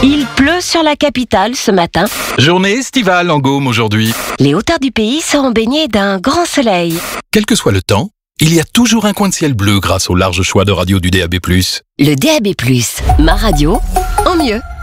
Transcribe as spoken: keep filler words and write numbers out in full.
Il pleut sur la capitale ce matin. Journée estivale en Gaume aujourd'hui. Les hauteurs du pays seront baignées d'un grand soleil. Quel que soit le temps, il y a toujours un coin de ciel bleu grâce au large choix de radio du D A B plus. Le D A B plus, ma radio, en mieux.